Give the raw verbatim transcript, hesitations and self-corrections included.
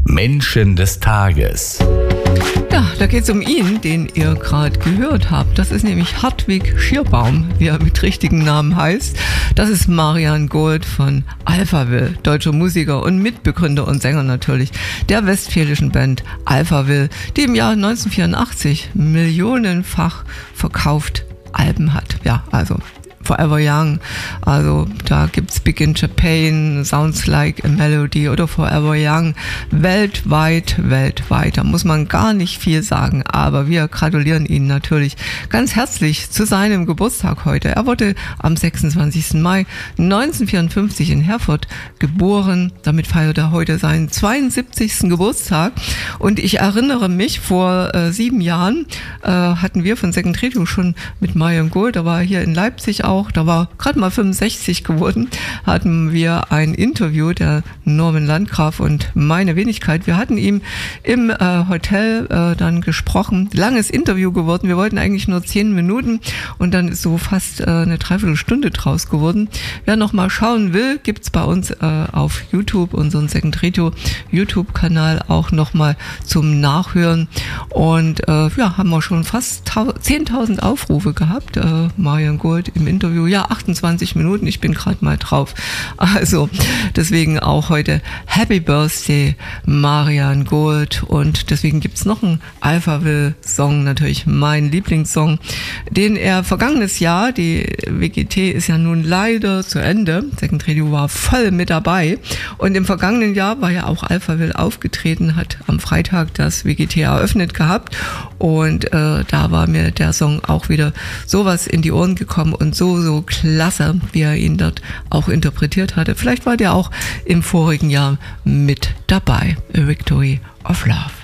Menschen des Tages. Ja, da geht es um ihn, den ihr gerade gehört habt. Das ist nämlich Hartwig Schierbaum, wie er mit richtigen Namen heißt. Das ist Marian Gold von Alphaville, deutscher Musiker und Mitbegründer und Sänger natürlich der westfälischen Band Alphaville, die im Jahr neunzehnhundertvierundachtzig millionenfach verkauft Alben hat. Ja, also Forever Young, also da gibt's Begin Japan, Sounds Like a Melody oder Forever Young, weltweit, weltweit, da muss man gar nicht viel sagen, aber wir gratulieren Ihnen natürlich ganz herzlich zu seinem Geburtstag heute. Er wurde am sechsundzwanzigsten Mai neunzehnhundertvierundfünfzig in Herford geboren, damit feiert er heute seinen zweiundsiebzigsten Geburtstag und ich erinnere mich, vor äh, sieben Jahren äh, hatten wir von Second Radio schon mit Marian Gold, da war er hier in Leipzig auch, da war gerade mal fünfundsechzig geworden, hatten wir ein Interview, der Norman Landgraf und meine Wenigkeit. Wir hatten ihm im äh, Hotel äh, dann gesprochen. Langes Interview geworden. Wir wollten eigentlich nur zehn Minuten und dann ist so fast äh, eine Dreiviertelstunde draus geworden. Wer noch mal schauen will, gibt's bei uns äh, auf YouTube, unseren Second Radio YouTube-Kanal auch noch mal zum Nachhören. Und äh, ja, haben wir schon fast zehntausend Aufrufe gehabt. Äh, Marian Gold im Interview. Ja, achtundzwanzig Minuten, ich bin gerade mal drauf. Also deswegen auch heute Happy Birthday Marian Gold und deswegen gibt's noch einen Alphaville-Song, natürlich mein Lieblingssong, den er vergangenes Jahr, die W G T ist ja nun leider zu Ende, Second Radio war voll mit dabei und im vergangenen Jahr war ja auch Alphaville aufgetreten, hat am Freitag das W G T eröffnet gehabt und äh, da war mir der Song auch wieder sowas in die Ohren gekommen und so so klasse, wie er ihn dort auch interpretiert hatte. Vielleicht war der auch im vorigen Jahr mit dabei. A Victory of Love.